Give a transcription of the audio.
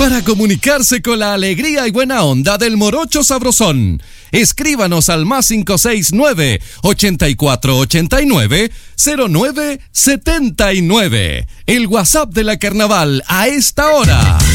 Para comunicarse con la alegría y buena onda del Morocho Sabrosón, escríbanos al +569 8489 0979. El WhatsApp de la Carnaval a esta hora.